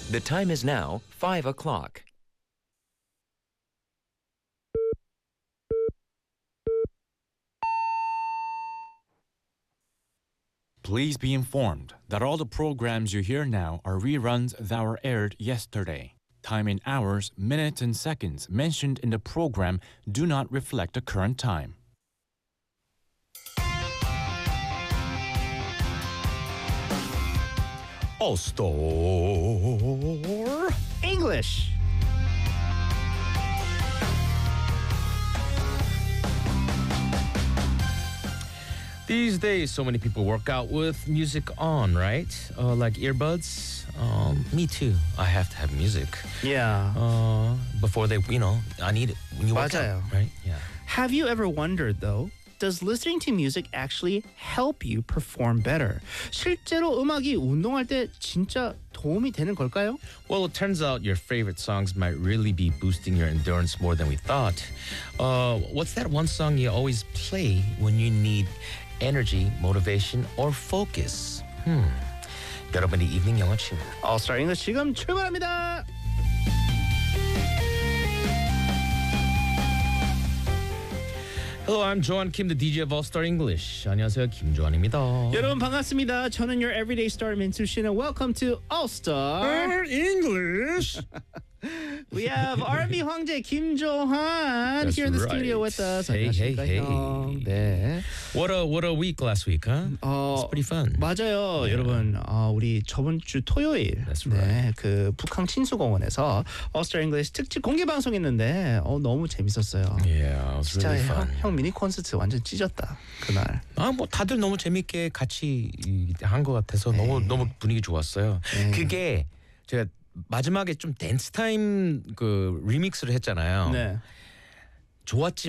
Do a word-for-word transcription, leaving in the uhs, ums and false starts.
The time is now five o'clock. Please be informed that all the programs you hear now are reruns that were aired yesterday. Time in hours, minutes, and seconds mentioned in the program do not reflect the current time. All Star English. These days, so many people work out with music on, right? Uh, like earbuds. Um, me too. I have to have music. Yeah. Uh, before they, you know, I need it when you work 맞아요. out, right? Yeah. Have you ever wondered, though, does listening to music actually help you perform better? 실제로 음악이 운동할 때 진짜 도움이 되는 걸까요? Well, it turns out your favorite songs might really be boosting your endurance more than we thought. Uh, what's that one song you always play when you need energy, motivation, or focus? Hmm. 여러분의 이브닝 영어 친구. All Star English 지금 출발합니다. Hello, I'm Joan Kim, the D J of All Star English. 안녕하세요, 김조한입니다. 여러분 반갑습니다. 저는 your everyday star 민수 씨는 welcome to All Star English. We have R and B 황제 김조한 That's here in the right. studio with us. Hey, hey, 안녕하십니까, hey. 형. 네. What a what a week last week, huh? 어, It's pretty fun. 맞아요, Yeah. 여러분. 어, 우리 저번 주 토요일, That's 네, right. 그 북항 친수공원에서 All Star English 특집 공개 방송했는데, 어, 너무 재밌었어요. Yeah, it was 진짜 really 형, fun. 형 미니 콘서트 완전 찢었다 그날. 아, 뭐 다들 너무 재밌게 같이 한 것 같아서 너무 너무 분위기 좋았어요. 네. 그게 제가 마지막에 좀 댄스 타임 그 리믹스를 했잖아요. 네. 좋았지.